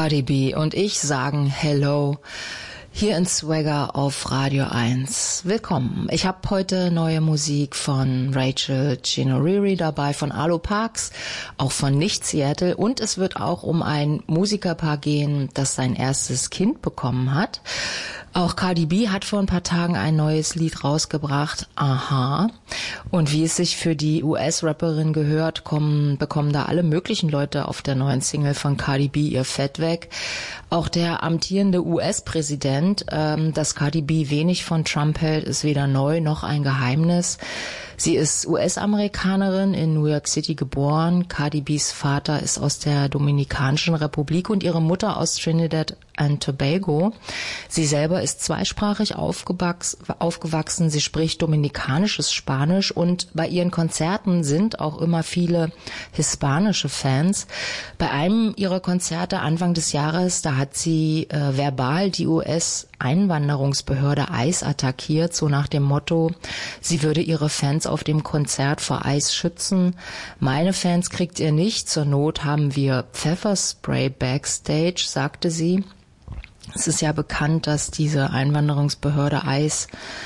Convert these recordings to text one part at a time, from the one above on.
Cardi B und ich sagen Hello hier in Swagger auf Radio 1. Willkommen. Ich habe heute neue Musik von Rachel Chinoriri dabei, von Arlo Parks, auch von Nicht Seattle, und es wird auch um ein Musikerpaar gehen, das sein erstes Kind bekommen hat. Auch Cardi B hat vor ein paar Tagen ein neues Lied rausgebracht, Aha. Und wie es sich für die US-Rapperin gehört, bekommen da alle möglichen Leute auf der neuen Single von Cardi B ihr Fett weg. Auch der amtierende US-Präsident, dass Cardi B wenig von Trump hält, ist weder neu noch ein Geheimnis. Sie ist US-Amerikanerin, in New York City geboren. Cardi B's Vater ist aus der Dominikanischen Republik und ihre Mutter aus Trinidad and Tobago. Sie selber ist zweisprachig aufgewachsen. Sie spricht dominikanisches Spanisch und bei ihren Konzerten sind auch immer viele hispanische Fans. Bei einem ihrer Konzerte Anfang des Jahres, da hat sie verbal die US-Einwanderungsbehörde ICE attackiert, so nach dem Motto, sie würde ihre Fans auf dem Konzert vor ICE schützen. Meine Fans kriegt ihr nicht, zur Not haben wir Pfefferspray backstage, sagte sie. Es ist ja bekannt, dass diese Einwanderungsbehörde ICE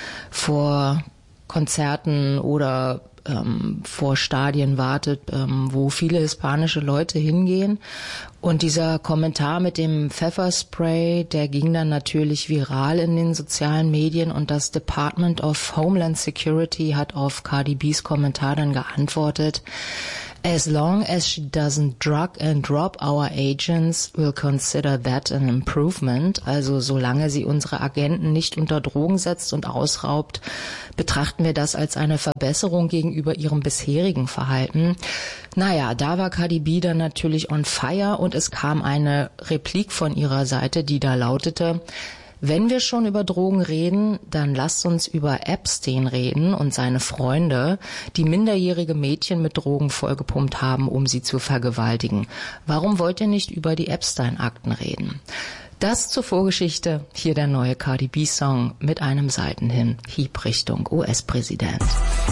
vor Konzerten oder vor Stadien wartet, wo viele hispanische Leute hingehen. Und dieser Kommentar mit dem Pfefferspray, der ging dann natürlich viral in den sozialen Medien und das Department of Homeland Security hat auf Cardi B's Kommentar dann geantwortet: As long as she doesn't drug and rob our agents, we'll consider that an improvement. Also solange sie unsere Agenten nicht unter Drogen setzt und ausraubt, betrachten wir das als eine Verbesserung gegenüber ihrem bisherigen Verhalten. Naja, da war Cardi B dann natürlich on fire und es kam eine Replik von ihrer Seite, die da lautete: Wenn wir schon über Drogen reden, dann lasst uns über Epstein reden und seine Freunde, die minderjährige Mädchen mit Drogen vollgepumpt haben, um sie zu vergewaltigen. Warum wollt ihr nicht über die Epstein-Akten reden? Das zur Vorgeschichte. Hier der neue Cardi B-Song mit einem Seitenhieb Richtung US-Präsident.